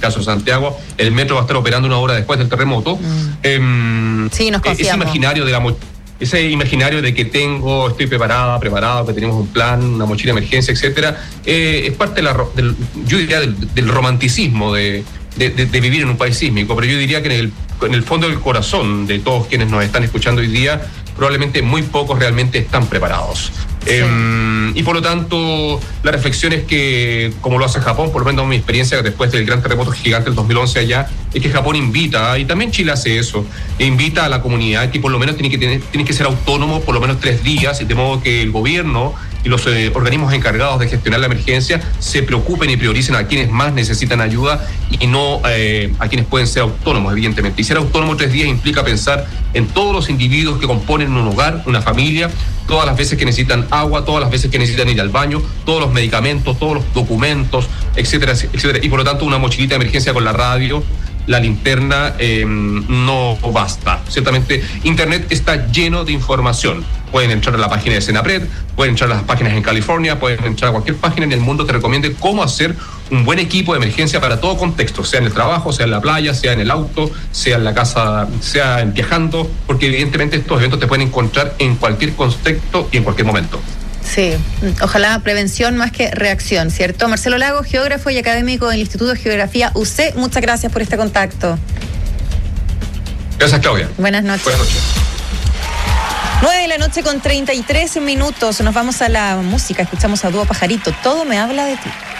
caso de Santiago, el metro va a estar operando 1 hora después del terremoto. Sí, nos confiamos. Ese imaginario de que estoy preparado, que tenemos un plan, una mochila de emergencia, etcétera, es parte yo diría del romanticismo de vivir en un país sísmico, pero yo diría que en el fondo del corazón de todos quienes nos están escuchando hoy día, probablemente muy pocos realmente están preparados. Sí. Y por lo tanto, la reflexión es que, como lo hace Japón, por lo menos mi experiencia después del gran terremoto gigante del 2011 allá, es que Japón invita, y también Chile hace eso, invita a la comunidad que por lo menos tiene que ser autónomo por lo menos 3 días, de modo que el gobierno y los organismos encargados de gestionar la emergencia se preocupen y prioricen a quienes más necesitan ayuda y no a quienes pueden ser autónomos, evidentemente. Y ser autónomo 3 días implica pensar en todos los individuos que componen un hogar, una familia, todas las veces que necesitan agua, todas las veces que necesitan ir al baño, todos los medicamentos, todos los documentos, etcétera, etcétera. Y por lo tanto, una mochilita de emergencia con la radio, la linterna, no basta. Ciertamente, Internet está lleno de información. Pueden entrar a la página de Senapred, pueden entrar a las páginas en California, pueden entrar a cualquier página en el mundo que recomiende cómo hacer un buen equipo de emergencia para todo contexto, sea en el trabajo, sea en la playa, sea en el auto, sea en la casa, sea viajando, porque evidentemente estos eventos te pueden encontrar en cualquier contexto y en cualquier momento. Sí, ojalá prevención más que reacción, ¿cierto? Marcelo Lago, geógrafo y académico del Instituto de Geografía UC, muchas gracias por este contacto. Gracias, Claudia. Buenas noches. Buenas noches. 9:33 p.m. Nos vamos a la música, escuchamos a Dúo Pajarito, Todo me habla de ti.